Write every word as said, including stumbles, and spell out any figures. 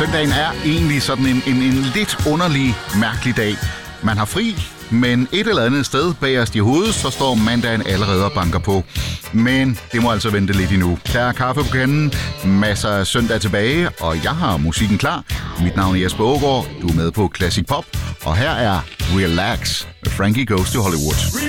Søndagen er egentlig sådan en, en, en lidt underlig, mærkelig dag. Man har fri, men et eller andet sted bagerst i hovedet, så står mandagen allerede og banker på. Men det må altså vente lidt endnu. Der er kaffe på kanden, masser af søndag tilbage, og jeg har musikken klar. Mit navn er Jesper Aagaard, du er med på Classic Pop, og her er Relax med Frankie Goes to Hollywood.